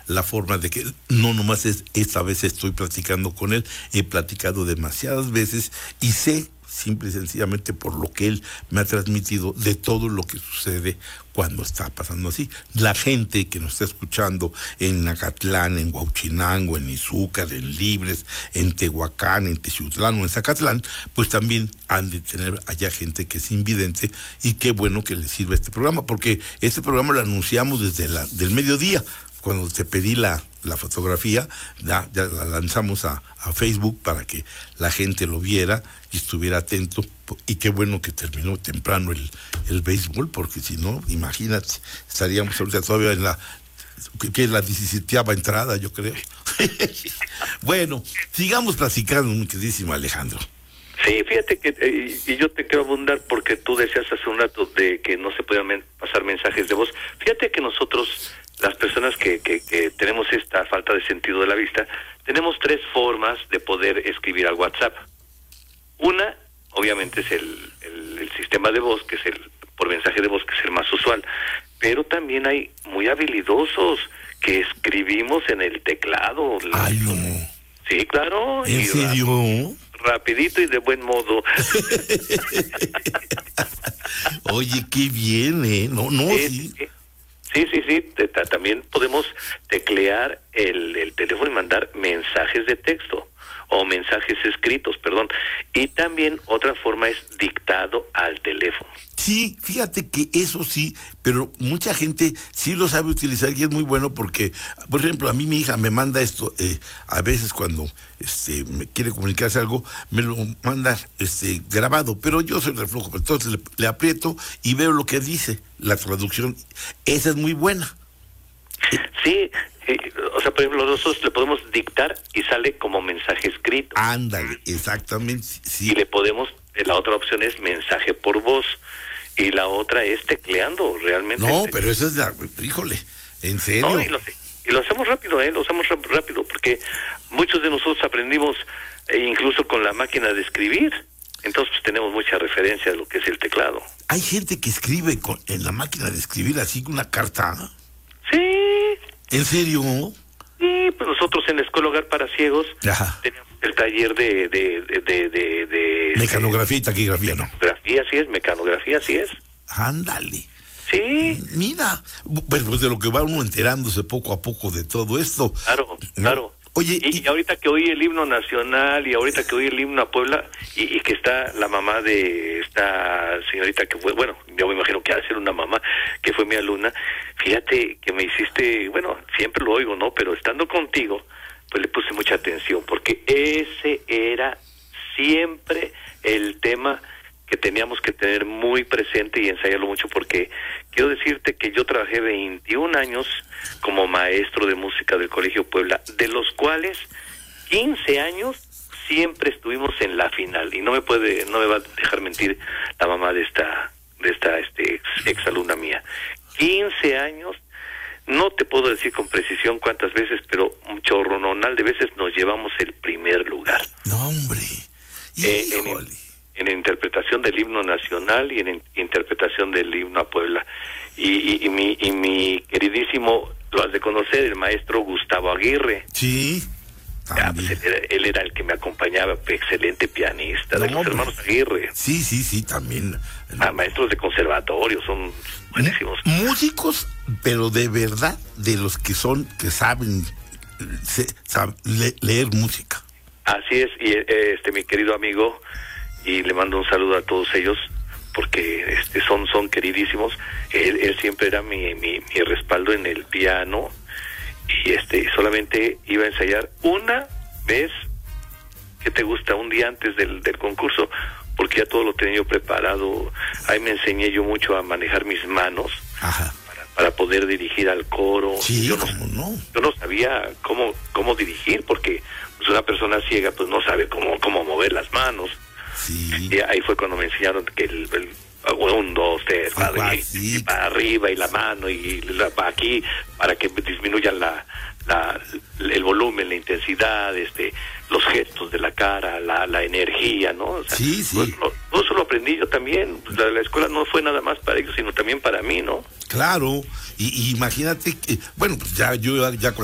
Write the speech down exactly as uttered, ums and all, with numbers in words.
la forma de que no nomás es esta vez estoy platicando con él, he platicado demasiadas veces y sé simple y sencillamente por lo que él me ha transmitido de todo lo que sucede cuando está pasando así. La gente que nos está escuchando en Nacatlán, en Huauchinango, en Izúcar, en Libres, en Tehuacán, en Texutlán o en Zacatlán, pues también han de tener allá gente que es invidente y qué bueno que les sirva este programa, porque este programa lo anunciamos desde la, del mediodía. Cuando te pedí la, la fotografía, ya, ya la lanzamos a, a Facebook para que la gente lo viera y estuviera atento. Y qué bueno que terminó temprano el, el béisbol, porque si no, imagínate, estaríamos ahorita todavía en la, que es la diecisietava entrada, yo creo. Bueno, sigamos platicando, mi queridísimo Alejandro. Sí, fíjate que, eh, y yo te quiero abundar porque tú decías hace un rato de que no se podían men- pasar mensajes de voz. Fíjate que nosotros, las personas que, que, que tenemos esta falta de sentido de la vista, tenemos tres formas de poder escribir al WhatsApp. Una, obviamente, es el, el, el sistema de voz, que es el por mensaje de voz, que es el más usual. Pero también hay muy habilidosos que escribimos en el teclado. Ay, no. Sí, claro. ¿En y serio? Ra- rapidito y de buen modo. Oye, qué bien, ¿eh? No, no, Sí, sí. sí. Sí, sí, sí, te- ta- también podemos teclear el, el teléfono y mandar mensajes de texto o mensajes escritos, perdón. Y también otra forma es dictado al teléfono. Sí, fíjate que eso sí, pero mucha gente sí lo sabe utilizar y es muy bueno porque, por ejemplo, a mí mi hija me manda esto, eh, a veces cuando este me quiere comunicarse algo, me lo manda este grabado, pero yo soy reflujo, entonces le, le aprieto y veo lo que dice, la traducción, esa es muy buena. Sí, eh, o sea, por ejemplo, nosotros le podemos dictar y sale como mensaje escrito. Ándale, exactamente, sí. Y le podemos, eh, la otra opción es mensaje por voz. Y la otra es tecleando, realmente. No, pero eso es la, híjole, en serio. No, y, lo, y lo hacemos rápido, ¿eh? Lo hacemos rap- rápido, porque muchos de nosotros aprendimos eh, incluso con la máquina de escribir. Entonces pues, tenemos mucha referencia de lo que es el teclado. Hay gente que escribe con, en la máquina de escribir así una carta. Sí. ¿En serio? Sí, pues nosotros en la Escuela Hogar para Ciegos Ajá. teníamos el taller de... de, de, de, de, de Mecanografía y taquigrafía, ¿no? Mecanografía, sí es, mecanografía, sí es. Ándale. Sí. Mira, pues, pues de lo que va uno enterándose poco a poco de todo esto. Claro, ¿No? claro. Oye, y, y... y ahorita que oí el himno nacional y ahorita que oí el himno a Puebla y, y que está la mamá de esta señorita que fue, bueno, yo me imagino que ha de ser una mamá que fue mi alumna, fíjate que me hiciste, bueno, siempre lo oigo, ¿no? Pero estando contigo, pues le puse mucha atención porque ese era siempre el tema que teníamos que tener muy presente y ensayarlo mucho porque quiero decirte que yo trabajé veintiún años como maestro de música del Colegio Puebla, de los cuales quince años siempre estuvimos en la final y no me puede, no me va a dejar mentir la mamá de esta, de esta este ex, ex alumna mía. quince años, no te puedo decir con precisión cuántas veces, pero un chorrononal de veces nos llevamos el primer lugar. No, hombre. Eh, en, en interpretación del himno nacional y en, en interpretación del himno a Puebla. Y, y, y, mi, y mi queridísimo, lo has de conocer, el maestro Gustavo Aguirre. Sí. Ah, pues él, era, él era el que me acompañaba, excelente pianista, de no, los hermanos Aguirre. Sí, sí, sí, también. Ah, maestros de conservatorio, son buenísimos. Músicos, pero de verdad, de los que son, que saben, se, saben le, leer música. Así es, y este mi querido amigo, y le mando un saludo a todos ellos, porque este son son queridísimos. Él, él siempre era mi, mi, mi respaldo en el piano, y este solamente iba a ensayar una vez, que te gusta, un día antes del, del concurso, porque ya todo lo tenía yo preparado. Ahí me enseñé yo mucho a manejar mis manos. Ajá. Para, para poder dirigir al coro. Sí, yo no, ¿cómo no? Yo no sabía cómo cómo dirigir, porque pues, una persona ciega pues no sabe cómo cómo mover las manos. Sí. Y ahí fue cuando me enseñaron que el, el un, dos, tres, ah, para, y, sí. y para arriba y la mano y la, para aquí, para que disminuya la, la el volumen, la intensidad, este, los gestos de la cara, la, la energía, ¿no? O sea, sí, sí. Todo, todo eso lo aprendí yo también. La, la escuela no fue nada más para ellos, sino también para mí, ¿no? Claro. Y, y imagínate que, bueno, pues ya yo ya